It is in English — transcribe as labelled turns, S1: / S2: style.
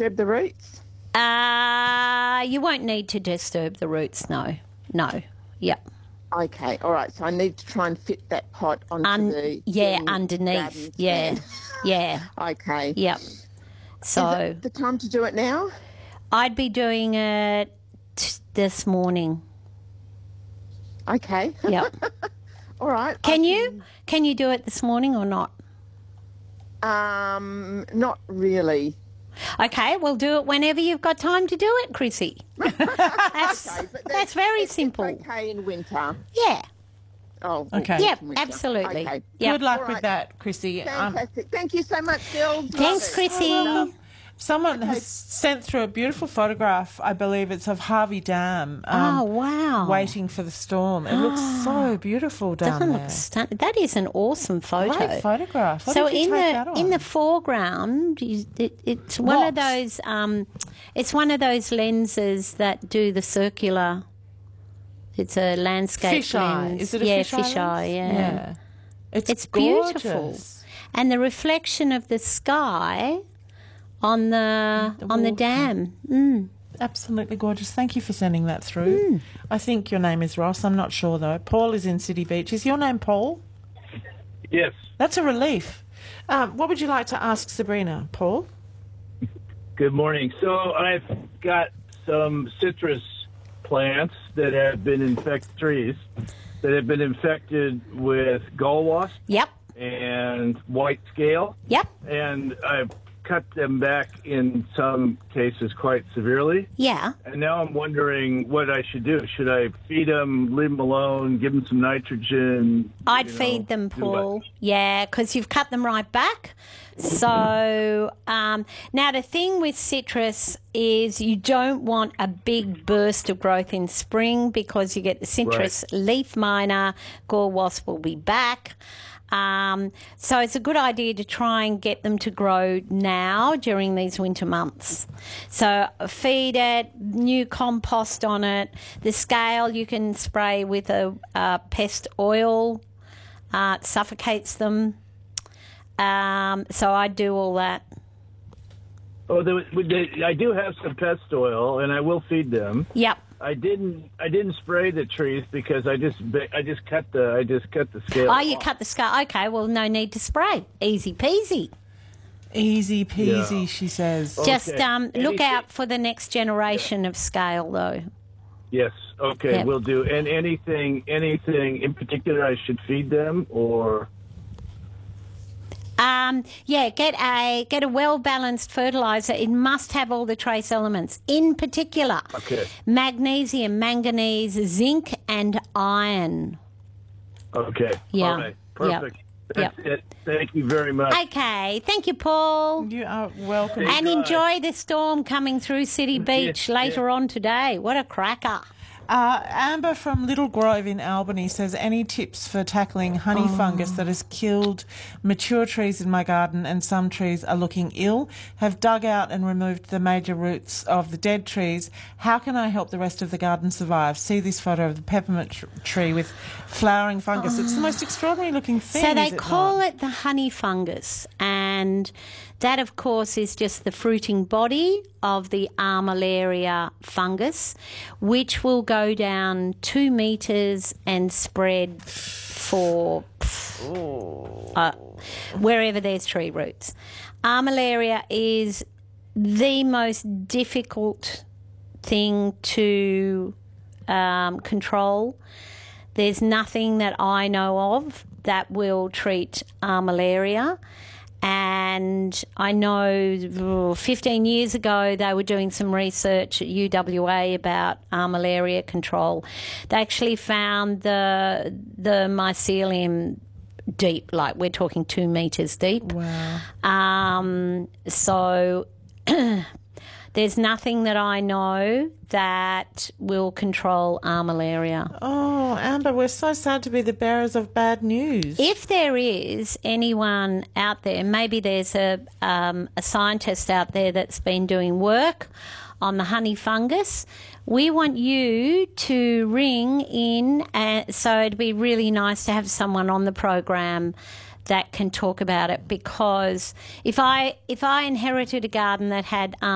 S1: disturb the roots?
S2: You won't need to disturb the roots, no. No. Yep.
S1: Okay, all right. So I need to try and fit that pot onto the
S2: underneath. Yeah. Yeah.
S1: Okay.
S2: Yep. So
S1: is it the time to do it now?
S2: I'd be doing it this morning.
S1: Okay.
S2: Yep.
S1: All right.
S2: Can you do it this morning or not?
S1: Not really.
S2: Okay, we'll do it whenever you've got time to do it, Chrissy. That's very simple.
S1: Okay in winter.
S2: Yeah.
S1: Oh,
S3: okay.
S2: Yep, absolutely.
S1: Okay.
S2: Yep.
S3: Good luck with that, Chrissy.
S1: Fantastic. Thank you so much, Jill.
S2: Thanks, Chrissy.
S3: Someone has sent through a beautiful photograph, I believe it's of Harvey Dam.
S2: Oh, wow.
S3: Waiting for the storm. It looks so beautiful down
S2: Doesn't
S3: there.
S2: look stunning. That is an awesome photo.
S3: Great photograph. What
S2: So
S3: did you take that on?
S2: in the foreground, it's one of those. It's one of those lenses that do the circular. It's a landscape
S3: fisheye.
S2: lens.
S3: Is it a fisheye?
S2: Fisheye. Yeah.
S3: It's
S2: beautiful,
S3: gorgeous.
S2: and the reflection of the sky on the dam.
S3: Absolutely gorgeous. Thank you for sending that through. I think your name is Ross. I'm not sure, though. Paul is in City Beach. Is your name Paul?
S4: Yes.
S3: That's a relief. What would you like to ask Sabrina, Paul?
S4: Good morning. So I've got some citrus plants that have been trees that have been infected with gall wasp
S2: Yep.
S4: and white scale.
S2: Yep.
S4: And I've cut them back in some cases quite severely.
S2: Yeah.
S4: And now I'm wondering what I should do. Should I feed them, leave them alone, give them some nitrogen?
S2: I'd feed them, Paul. Yeah, because you've cut them right back. So now the thing with citrus is you don't want a big burst of growth in spring because you get the citrus leaf miner, gall wasp will be back. So it's a good idea to try and get them to grow now during these winter months. So feed it, new compost on it. The scale you can spray with a pest oil. It suffocates them. So I do all that.
S4: Oh, I do have some pest oil, and I will feed them.
S2: Yep.
S4: I didn't spray the trees because I just cut the scale.
S2: Oh, you cut the scale. Okay, well, no need to spray. Easy peasy.
S3: Easy peasy, she says.
S2: Just look out for the next generation of scale, though.
S4: Yes. Okay,
S2: Yep.
S4: will do. And anything in particular I should feed them, or?
S2: Get a well-balanced fertilizer. It must have all the trace elements, in particular magnesium, manganese, zinc, and iron.
S4: Okay.
S2: Yeah.
S4: All right. Perfect.
S2: Yep.
S4: That's it. Thank you very much.
S2: Okay. Thank you, Paul.
S3: You are welcome.
S2: And enjoy the storm coming through City Beach later on today. What a cracker.
S3: Amber from Little Grove in Albany says, any tips for tackling honey fungus that has killed mature trees in my garden, and some trees are looking ill? Have dug out and removed the major roots of the dead trees. How can I help the rest of the garden survive? See this photo of the peppermint tree with flowering fungus. It's the most extraordinary looking thing.
S2: So they call it the honey fungus, and that, of course, is just the fruiting body of the Armillaria fungus, which will go down 2 metres and spread for wherever there's tree roots. Armillaria is the most difficult thing to control. There's nothing that I know of that will treat Armillaria. And I know 15 years ago they were doing some research at UWA about Armillaria control. They actually found the mycelium deep, like we're talking 2 metres deep.
S3: Wow.
S2: So there's nothing that I know that will control Armillaria.
S3: Oh, Amber, we're so sad to be the bearers of bad news.
S2: If there is anyone out there, maybe there's a scientist out there that's been doing work on the honey fungus, we want you to ring in. So it'd be really nice to have someone on the program that can talk about it, because if I inherited a garden that had